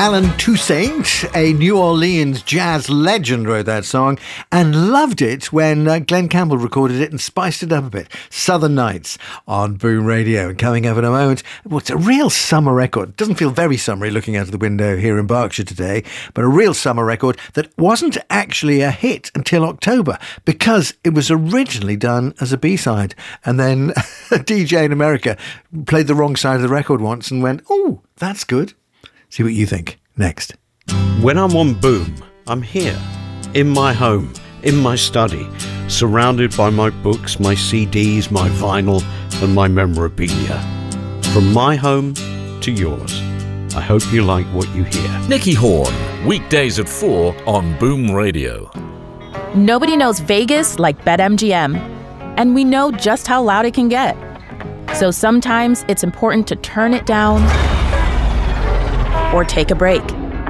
Alan Toussaint, a New Orleans jazz legend, wrote that song and loved it when Glenn Campbell recorded it and spiced it up a bit. Southern Nights on Boom Radio. And coming up in a moment, well, it's a real summer record. It doesn't feel very summery looking out of the window here in Berkshire today, but a real summer record that wasn't actually a hit until October because it was originally done as a B-side. And then a DJ in America played the wrong side of the record once and went, oh, that's good. See what you think next. When I'm on Boom, I'm here, in my home, in my study, surrounded by my books, my CDs, my vinyl, and my memorabilia. From my home to yours. I hope you like what you hear. Nicky Horn, weekdays at 4 on Boom Radio. Nobody knows Vegas like BetMGM, and we know just how loud it can get. So sometimes it's important to turn it down or take a break.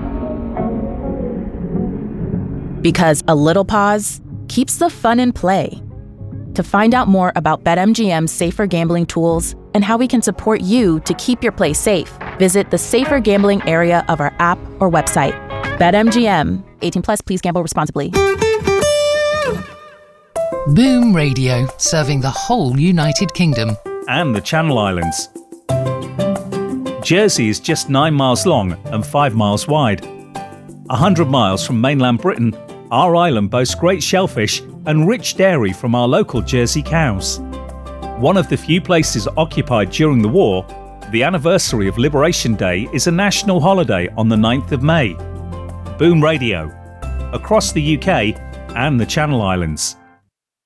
Because a little pause keeps the fun in play. To find out more about BetMGM's safer gambling tools and how we can support you to keep your play safe, visit the safer gambling area of our app or website. BetMGM. 18 plus, please gamble responsibly. Boom Radio, serving the whole United Kingdom. And the Channel Islands. Jersey is just 9 miles long and 5 miles wide. 100 miles from mainland Britain, our island boasts great shellfish and rich dairy from our local Jersey cows. One of the few places occupied during the war, the anniversary of Liberation Day is a national holiday on the 9th of May. Boom Radio, across the UK and the Channel Islands.